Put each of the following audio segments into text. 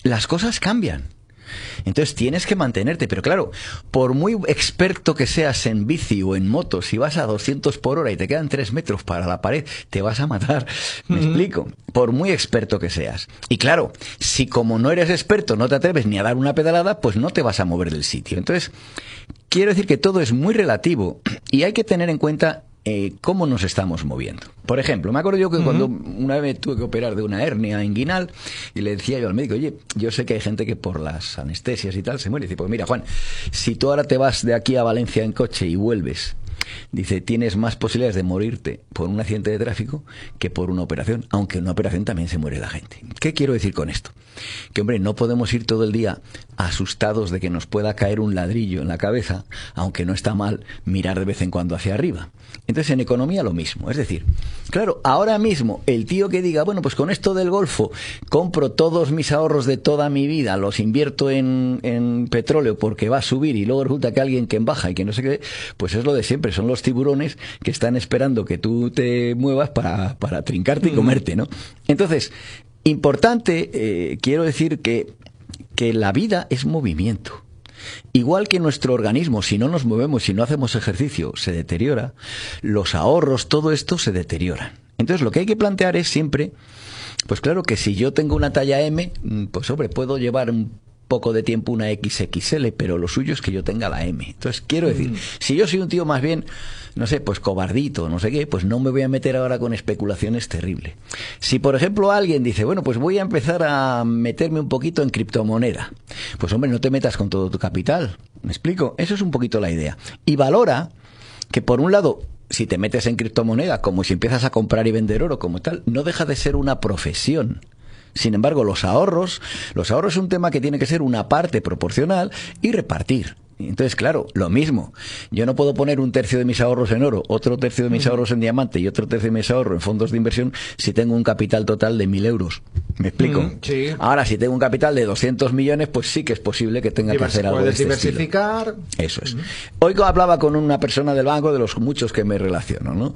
las cosas cambian. Entonces tienes que mantenerte, pero claro, por muy experto que seas en bici o en moto, si vas a 200 por hora y te quedan 3 metros para la pared, te vas a matar. ¿Me explico? Por muy experto que seas. Y claro, si como no eres experto no te atreves ni a dar una pedalada, pues no te vas a mover del sitio. Entonces, quiero decir que todo es muy relativo y hay que tener en cuenta cómo nos estamos moviendo. Por ejemplo, me acuerdo yo que cuando una vez me tuve que operar de una hernia inguinal y le decía yo al médico, oye, yo sé que hay gente que por las anestesias y tal se muere. Y dice, pues mira, Juan, si tú ahora te vas de aquí a Valencia en coche y vuelves, dice, tienes más posibilidades de morirte por un accidente de tráfico que por una operación, aunque en una operación también se muere la gente. ¿Qué quiero decir con esto? Que, hombre, no podemos ir todo el día asustados de que nos pueda caer un ladrillo en la cabeza, aunque no está mal mirar de vez en cuando hacia arriba. Entonces, en economía lo mismo. Es decir, claro, ahora mismo el tío que diga, bueno, pues con esto del Golfo compro todos mis ahorros de toda mi vida, los invierto en petróleo porque va a subir y luego resulta que alguien que baja y que no sé qué, pues es lo de siempre, son los tiburones que están esperando que tú te muevas para trincarte y comerte, ¿no? Entonces, importante, quiero decir que la vida es movimiento. Igual que nuestro organismo, si no nos movemos, si no hacemos ejercicio, se deteriora, los ahorros, todo esto se deteriora. Entonces, lo que hay que plantear es siempre, pues claro que si yo tengo una talla M, pues hombre, puedo llevar un poco de tiempo una XXL, pero lo suyo es que yo tenga la M. Entonces, quiero decir, si yo soy un tío más bien, no sé, pues cobardito, no sé qué, pues no me voy a meter ahora con especulaciones terribles. Si, por ejemplo, alguien dice, bueno, pues voy a empezar a meterme un poquito en criptomoneda, pues hombre, no te metas con todo tu capital. ¿Me explico? Eso es un poquito la idea. Y valora que, por un lado, si te metes en criptomoneda, como si empiezas a comprar y vender oro, como tal, no deja de ser una profesión. Sin embargo, los ahorros es un tema que tiene que ser una parte proporcional y repartir. Entonces, claro, lo mismo. Yo no puedo poner un tercio de mis ahorros en oro, otro tercio de mis ahorros en diamante y otro tercio de mis ahorros en fondos de inversión si tengo un capital total de 1.000 euros. ¿Me explico? Sí. Ahora, si tengo un capital de 200 millones, pues sí que es posible que tenga que hacer algo de este diversificar. estilo. Eso es. Hoy hablaba con una persona del banco, de los muchos que me relaciono, ¿no?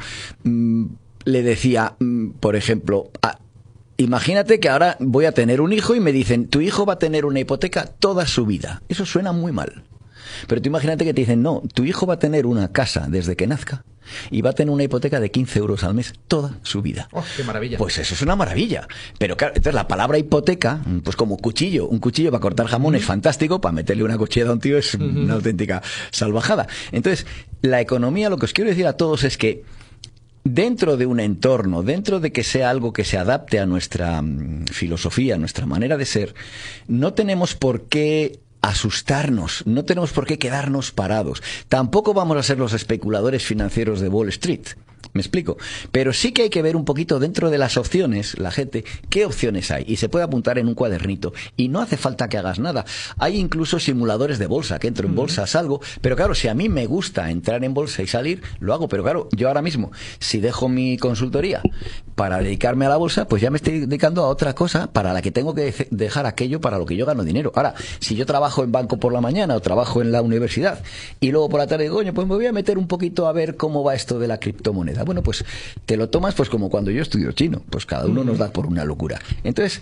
Le decía, por ejemplo, imagínate que ahora voy a tener un hijo y me dicen, tu hijo va a tener una hipoteca toda su vida. Eso suena muy mal. Pero tú imagínate que te dicen, no, tu hijo va a tener una casa desde que nazca y va a tener una hipoteca de 15 euros al mes toda su vida. ¡Oh, qué maravilla! Pues eso es una maravilla. Pero claro, entonces la palabra hipoteca, pues como cuchillo, un cuchillo para cortar jamón es fantástico, para meterle una cuchillada a un tío es una auténtica salvajada. Entonces, la economía, lo que os quiero decir a todos es que dentro de un entorno, dentro de que sea algo que se adapte a nuestra filosofía, a nuestra manera de ser, no tenemos por qué asustarnos, no tenemos por qué quedarnos parados. Tampoco vamos a ser los especuladores financieros de Wall Street. ¿Me explico? Pero sí que hay que ver un poquito dentro de las opciones, la gente, qué opciones hay. Y se puede apuntar en un cuadernito. Y no hace falta que hagas nada. Hay incluso simuladores de bolsa, que entro en bolsa, salgo. Pero claro, si a mí me gusta entrar en bolsa y salir, lo hago. Pero claro, yo ahora mismo, si dejo mi consultoría para dedicarme a la bolsa, pues ya me estoy dedicando a otra cosa para la que tengo que dejar aquello para lo que yo gano dinero. Ahora, si yo trabajo en banco por la mañana o trabajo en la universidad y luego por la tarde digo, coño, pues me voy a meter un poquito a ver cómo va esto de la criptomoneda. Bueno, pues te lo tomas pues como cuando yo estudio chino, pues cada uno nos da por una locura. Entonces,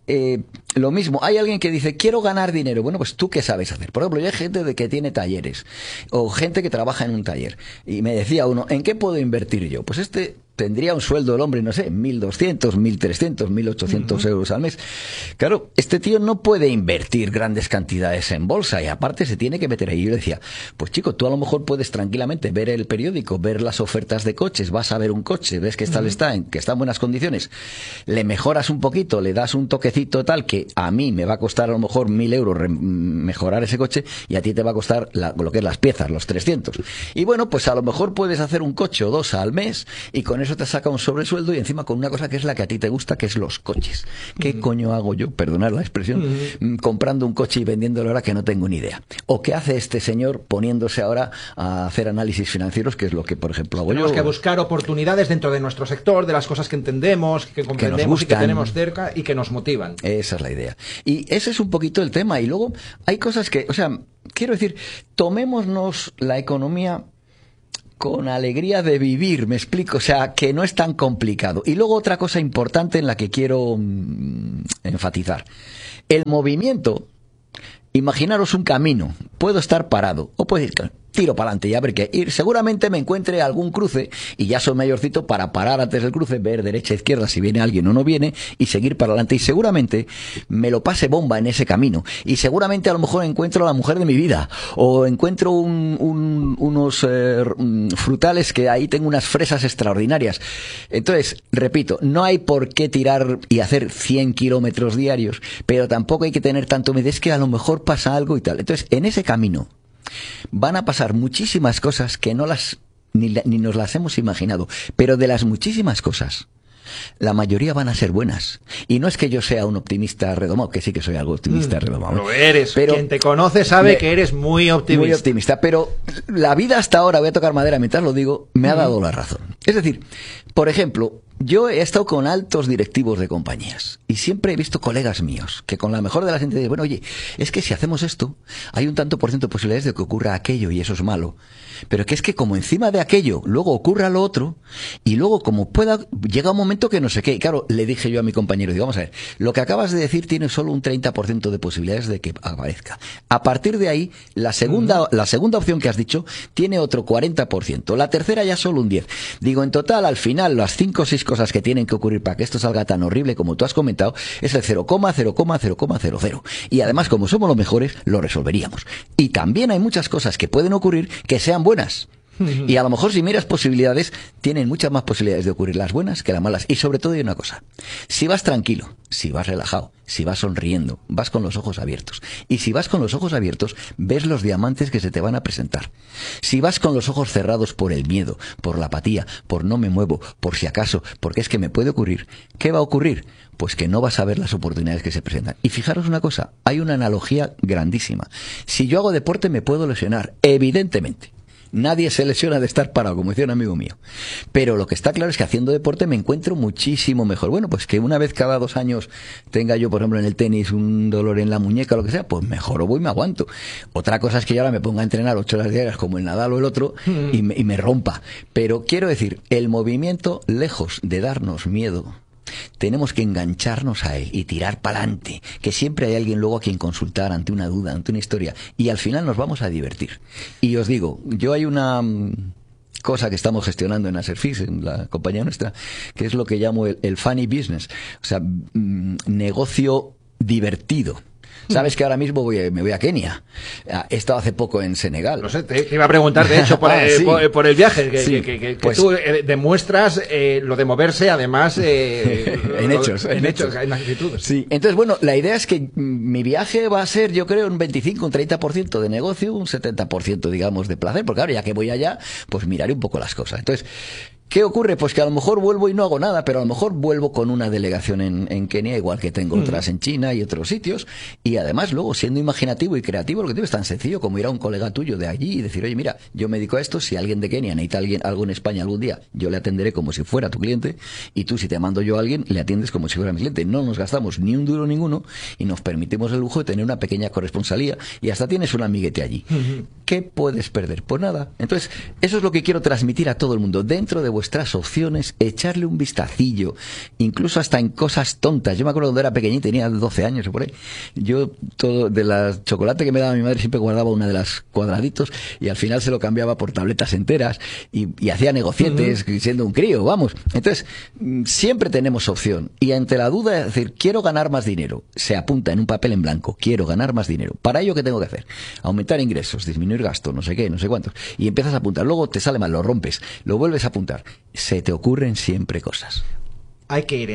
lo mismo, hay alguien que dice, quiero ganar dinero. Bueno, pues tú qué sabes hacer. Por ejemplo, yo hay gente que tiene talleres o gente que trabaja en un taller y me decía uno, ¿en qué puedo invertir yo? Pues tendría un sueldo el hombre, no sé, 1.200, 1.300, 1.800 euros al mes. Claro, este tío no puede invertir grandes cantidades en bolsa y aparte se tiene que meter ahí. Yo le decía, pues chico, tú a lo mejor puedes tranquilamente ver el periódico, ver las ofertas de coches, vas a ver un coche, ves que que está en buenas condiciones, le mejoras un poquito, le das un toquecito tal que a mí me va a costar a lo mejor 1.000 euros mejorar ese coche y a ti te va a costar lo que es las piezas, los 300. Y bueno, pues a lo mejor puedes hacer un coche o dos al mes y con eso te saca un sobresueldo y encima con una cosa que es la que a ti te gusta, que es los coches. ¿Qué coño hago yo, perdonad la expresión, comprando un coche y vendiéndolo ahora que no tengo ni idea? ¿O qué hace este señor poniéndose ahora a hacer análisis financieros, que es lo que, por ejemplo, hago yo? Tenemos que buscar oportunidades dentro de nuestro sector, de las cosas que entendemos, que comprendemos y que tenemos cerca y que nos motivan. Esa es la idea. Y ese es un poquito el tema. Y luego hay cosas que, o sea, quiero decir, tomémonos la economía con alegría de vivir, me explico, o sea, que no es tan complicado. Y luego otra cosa importante en la que quiero enfatizar. El movimiento, imaginaros un camino. Puedo estar parado o puedo ir, tiro para adelante y a ver qué. Y seguramente me encuentre algún cruce y ya soy mayorcito para parar antes del cruce, ver derecha, izquierda, si viene alguien o no viene y seguir para adelante. Y seguramente me lo pase bomba en ese camino. Y seguramente a lo mejor encuentro a la mujer de mi vida o encuentro unos frutales que ahí tengo unas fresas extraordinarias. Entonces, repito, no hay por qué tirar y hacer 100 kilómetros diarios, pero tampoco hay que tener tanto miedo. Es que a lo mejor pasa algo y tal. Entonces, en ese camino van a pasar muchísimas cosas que no las ni nos las hemos imaginado, pero de las muchísimas cosas, la mayoría van a ser buenas. Y no es que yo sea un optimista redomado, que sí que soy algo optimista redomado. Lo eres, pero quien te conoce sabe que eres muy optimista. Muy optimista, pero la vida hasta ahora, voy a tocar madera mientras lo digo, me ha dado la razón. Es decir, por ejemplo, yo he estado con altos directivos de compañías y siempre he visto colegas míos que con la mejor de las intenciones, bueno, oye, es que si hacemos esto, hay un tanto por ciento de posibilidades de que ocurra aquello y eso es malo. Pero que es que como encima de aquello luego ocurra lo otro y luego como pueda, llega un momento que no sé qué. Y claro, le dije yo a mi compañero, digo, vamos a ver, lo que acabas de decir tiene solo un 30% de posibilidades de que aparezca. A partir de ahí, la segunda opción que has dicho tiene otro 40%. La tercera ya solo un 10%. Digo, en total, al final, las 5 o 6 cosas que tienen que ocurrir para que esto salga tan horrible como tú has comentado, es el 0,0,0,00. Y además, como somos los mejores, lo resolveríamos. Y también hay muchas cosas que pueden ocurrir que sean buenas. Y a lo mejor si miras posibilidades, tienen muchas más posibilidades de ocurrir las buenas que las malas. Y sobre todo hay una cosa, si vas tranquilo, si vas relajado, si vas sonriendo, vas con los ojos abiertos. Y si vas con los ojos abiertos, ves los diamantes que se te van a presentar. Si vas con los ojos cerrados por el miedo, por la apatía, por no me muevo, por si acaso, porque es que me puede ocurrir, ¿qué va a ocurrir? Pues que no vas a ver las oportunidades que se presentan. Y fijaros una cosa, hay una analogía grandísima. Si yo hago deporte me puedo lesionar, evidentemente. Nadie se lesiona de estar parado, como decía un amigo mío. Pero lo que está claro es que haciendo deporte me encuentro muchísimo mejor. Bueno, pues que una vez cada 2 años tenga yo, por ejemplo, en el tenis un dolor en la muñeca o lo que sea, pues mejor voy y me aguanto. Otra cosa es que yo ahora me ponga a entrenar 8 horas diarias como el Nadal o el otro y me rompa. Pero quiero decir, el movimiento, lejos de darnos miedo, tenemos que engancharnos a él y tirar para adelante, que siempre hay alguien luego a quien consultar ante una duda, ante una historia, y al final nos vamos a divertir. Y os digo, yo hay una cosa que estamos gestionando en Aserfis, en la compañía nuestra, que es lo que llamo el funny business, o sea, negocio divertido. Sabes que ahora mismo me voy a Kenia. He estado hace poco en Senegal. No sé, te iba a preguntar, de hecho, por el viaje, que pues, tú demuestras lo de moverse, además, en hechos, en actitudes. Sí, entonces, bueno, la idea es que mi viaje va a ser, yo creo, un 25, un 30% de negocio, un 70%, digamos, de placer, porque ahora ya que voy allá, pues miraré un poco las cosas. Entonces, ¿qué ocurre? Pues que a lo mejor vuelvo y no hago nada, pero a lo mejor vuelvo con una delegación en Kenia, igual que tengo otras en China y otros sitios, y además luego siendo imaginativo y creativo, lo que digo es tan sencillo como ir a un colega tuyo de allí y decir, oye, mira, yo me dedico a esto, si alguien de Kenia necesita algo en España algún día, yo le atenderé como si fuera tu cliente, y tú si te mando yo a alguien, le atiendes como si fuera mi cliente. No nos gastamos ni un duro ninguno y nos permitimos el lujo de tener una pequeña corresponsalía y hasta tienes un amiguete allí. ¿Qué puedes perder? Pues nada. Entonces, eso es lo que quiero transmitir a todo el mundo. Dentro de vuestras opciones, echarle un vistacillo, incluso hasta en cosas tontas. Yo me acuerdo cuando era pequeñito, tenía 12 años o por ahí. Yo, todo de la chocolate que me daba mi madre, siempre guardaba una de las cuadraditos y al final se lo cambiaba por tabletas enteras y hacía negocietes siendo un crío, vamos. Entonces, siempre tenemos opción. Y ante la duda de decir, quiero ganar más dinero, se apunta en un papel en blanco, quiero ganar más dinero. ¿Para ello qué tengo que hacer? Aumentar ingresos, disminuir gasto, no sé qué, no sé cuántos. Y empiezas a apuntar. Luego te sale mal, lo rompes, lo vuelves a apuntar. Se te ocurren siempre cosas. Hay que ir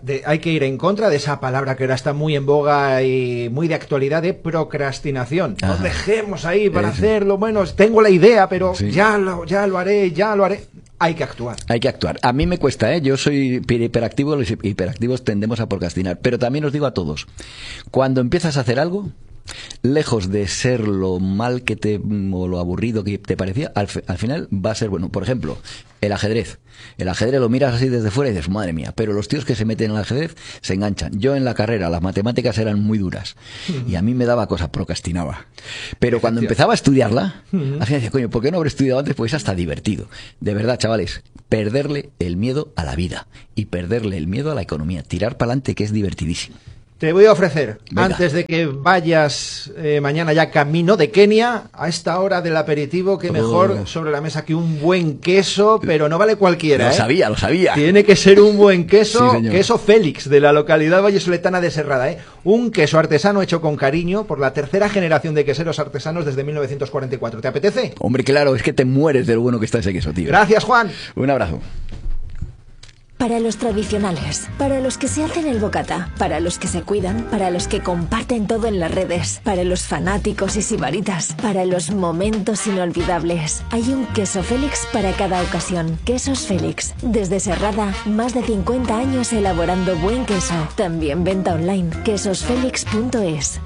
en contra de esa palabra que ahora está muy en boga y muy de actualidad, de procrastinación. Nos dejemos ahí para hacerlo. Bueno, tengo la idea, pero ya lo haré. Hay que actuar. Hay que actuar. A mí me cuesta, ¿eh? Yo soy hiperactivo, los hiperactivos tendemos a procrastinar. Pero también os digo a todos, cuando empiezas a hacer algo, lejos de ser lo mal que o lo aburrido que te parecía, al final va a ser bueno. Por ejemplo, el ajedrez. El ajedrez lo miras así desde fuera y dices, madre mía, pero los tíos que se meten en el ajedrez se enganchan. Yo en la carrera, las matemáticas eran muy duras y a mí me daba cosa, procrastinaba. Pero cuando empezaba a estudiarla, al final decía, coño, ¿por qué no habré estudiado antes? Pues es hasta divertido. De verdad, chavales, perderle el miedo a la vida y perderle el miedo a la economía. Tirar para adelante, que es divertidísimo. Te voy a ofrecer, Venga. antes de que vayas mañana ya camino de Kenia, a esta hora del aperitivo, que mejor sobre la mesa que un buen queso, pero no vale cualquiera. Lo sabía. Tiene que ser un buen queso, Sí, queso Félix, de la localidad vallisoletana de Serrada. Un queso artesano hecho con cariño por la tercera generación de queseros artesanos desde 1944. ¿Te apetece? Hombre, claro, es que te mueres de lo bueno que está ese queso, tío. Gracias, Juan. Un abrazo. Para los tradicionales, para los que se hacen el bocata, para los que se cuidan, para los que comparten todo en las redes, para los fanáticos y sibaritas, para los momentos inolvidables. Hay un queso Félix para cada ocasión. Quesos Félix. Desde Serrada, más de 50 años elaborando buen queso. También venta online. quesosfelix.es.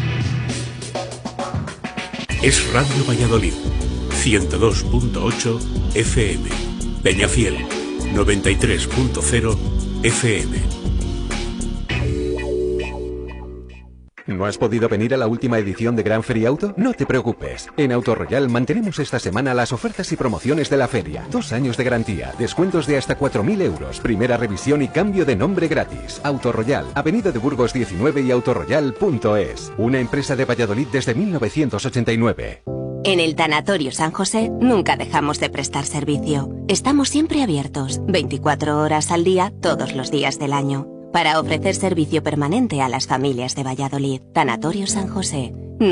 Es Radio Valladolid, 102.8 FM. Peñafiel, 93.0 FM. ¿No has podido venir a la última edición de Gran Feria Auto? No te preocupes. En Auto Royal mantenemos esta semana las ofertas y promociones de la feria. 2 años de garantía, descuentos de hasta 4.000 euros, primera revisión y cambio de nombre gratis. Auto Royal, Avenida de Burgos 19 y autoroyal.es. Una empresa de Valladolid desde 1989. En el Tanatorio San José nunca dejamos de prestar servicio. Estamos siempre abiertos, 24 horas al día, todos los días del año, para ofrecer servicio permanente a las familias de Valladolid. Tanatorio San José,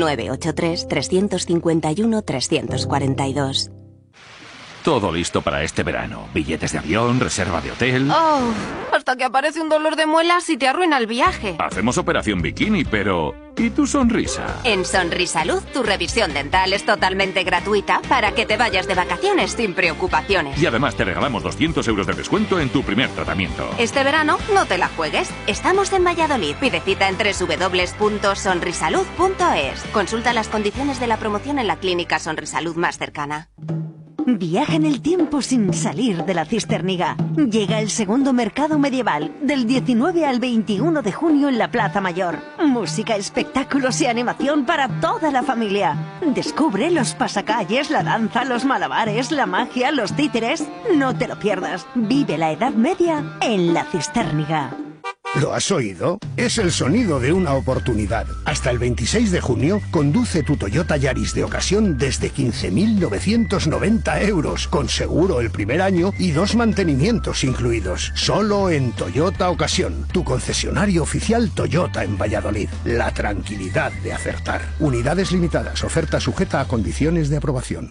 983-351-342. Todo listo para este verano. Billetes de avión, reserva de hotel... Oh, hasta que aparece un dolor de muelas y te arruina el viaje. Hacemos operación bikini, pero... ¿y tu sonrisa? En Sonrisalud, tu revisión dental es totalmente gratuita para que te vayas de vacaciones sin preocupaciones. Y además te regalamos 200 euros de descuento en tu primer tratamiento. Este verano no te la juegues. Estamos en Valladolid. Pide cita en www.sonrisalud.es. Consulta las condiciones de la promoción en la clínica Sonrisalud más cercana. Viaja en el tiempo sin salir de la Cisterniga. Llega el segundo mercado medieval, del 19 al 21 de junio en la Plaza Mayor. Música, espectáculos y animación para toda la familia. Descubre los pasacalles, la danza, los malabares, la magia, los títeres. No te lo pierdas. Vive la Edad Media en la Cisterniga. ¿Lo has oído? Es el sonido de una oportunidad. Hasta el 26 de junio, conduce tu Toyota Yaris de ocasión desde 15.990 euros, con seguro el primer año y 2 mantenimientos incluidos. Solo en Toyota Ocasión, tu concesionario oficial Toyota en Valladolid. La tranquilidad de acertar. Unidades limitadas. Oferta sujeta a condiciones de aprobación.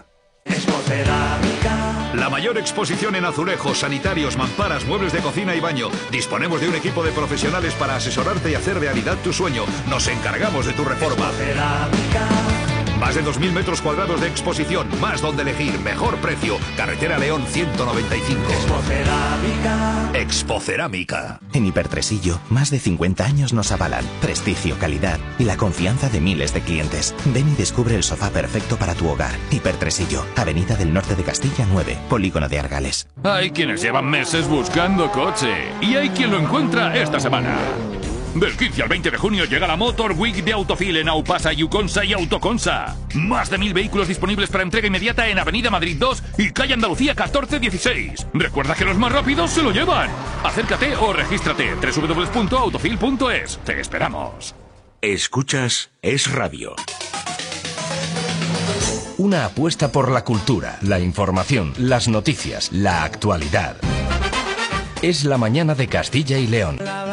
La mayor exposición en azulejos, sanitarios, mamparas, muebles de cocina y baño. Disponemos de un equipo de profesionales para asesorarte y hacer realidad tu sueño. Nos encargamos de tu reforma. Más de 2.000 metros cuadrados de exposición, más donde elegir, mejor precio. Carretera León 195. Expocerámica. En Hipertresillo, más de 50 años nos avalan. Prestigio, calidad y la confianza de miles de clientes. Ven y descubre el sofá perfecto para tu hogar. Hipertresillo, Avenida del Norte de Castilla 9, Polígono de Argales. Hay quienes llevan meses buscando coche y hay quien lo encuentra esta semana. Del 15 al 20 de junio llega la Motor Week de Autofil en Aupasa, Yuconsa y Autoconsa. Más de 1.000 vehículos disponibles para entrega inmediata en Avenida Madrid 2 y Calle Andalucía 1416. Recuerda que los más rápidos se lo llevan. Acércate o regístrate. www.autofil.es. Te esperamos. Escuchas Es Radio. Una apuesta por la cultura, la información, las noticias, la actualidad. Es la mañana de Castilla y León.